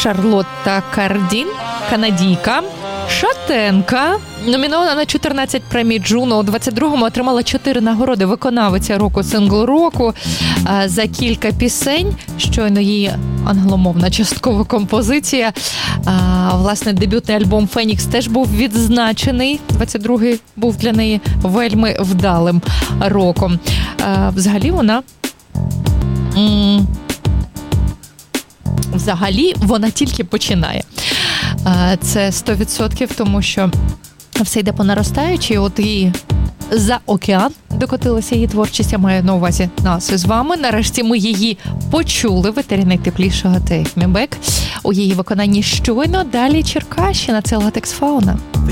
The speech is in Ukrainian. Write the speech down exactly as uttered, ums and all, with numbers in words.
Шарлотта Кардін, канадійка, шатенка, номінована на чотирнадцять премій Джуно. У двадцять другому отримала чотири нагороди виконавиця року, сингл року за кілька пісень. Щойно її англомовна часткова композиція. Власне, дебютний альбом «Фенікс» теж був відзначений. двадцять другий був для неї вельми вдалим роком. Взагалі вона... Взагалі вона тільки починає. Це сто відсотків, тому що все йде по наростаючій. От і за океан докотилася її творчість, я маю на увазі нас із вами. Нарешті ми її почули в етері найтеплішого Take Me Back у її виконанні щойно. Далі Черкащина, це Латекс Фауна.